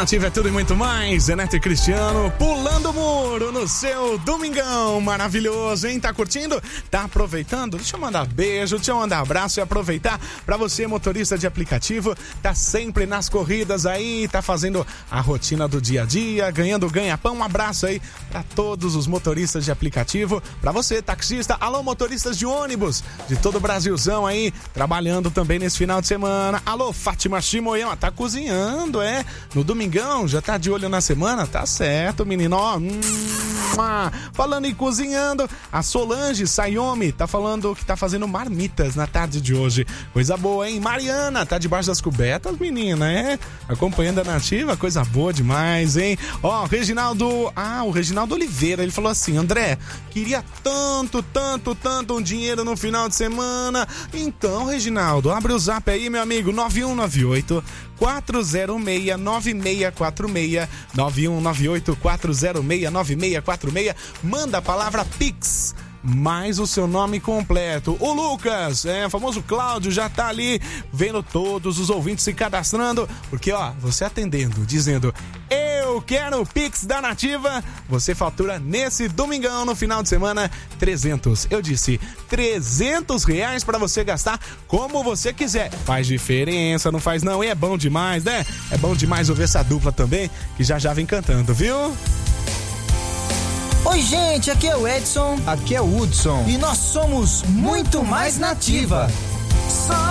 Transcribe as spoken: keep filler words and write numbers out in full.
Nativa é tudo e muito mais. Zeneto e Cristiano pulando o muro no seu domingão maravilhoso, hein? Tá curtindo? Tá aproveitando? Deixa eu mandar beijo, deixa eu mandar abraço e aproveitar pra você, motorista de aplicativo, tá sempre nas corridas aí, tá fazendo a rotina do dia a dia, ganhando ganha-pão. Um abraço aí pra todos os motoristas de aplicativo, pra você, taxista, alô, motoristas de ônibus de todo o Brasilzão aí, trabalhando também nesse final de semana. Alô, Fátima Shimoyama, tá cozinhando, é? No domingão, já tá de olho na semana? Tá certo, menino. Ó, hum, ah, falando em cozinhando, a Solange Sayomi tá falando que tá fazendo marmitas na tarde de hoje. Coisa boa, hein? Mariana, tá debaixo das cobertas, menina, é? Acompanhando a Nativa, coisa boa demais, hein? Ó, Reginaldo, ah, o Reginaldo Oliveira, ele falou assim: André, queria tanto, tanto, tanto um dinheiro no final de semana. Então, Reginaldo, abre o zap aí, meu amigo, nove um nove oito quatro zero seis nove seis quatro seis, nove um nove oito quatro zero seis nove seis quatro seis, manda a palavra Pix mais o seu nome completo. O Lucas, é, o famoso Cláudio, já tá ali vendo todos os ouvintes se cadastrando, porque ó, você atendendo, dizendo eu quero o Pix da Nativa, você fatura nesse domingão, no final de semana, trezentos, eu disse trezentos reais pra você gastar como você quiser. Faz diferença, não faz não? E é bom demais, né? É bom demais ouvir essa dupla também, que já já vem cantando, viu? Oi, gente, aqui é o Edson. Aqui é o Hudson. E nós somos Muito Mais Nativa. Só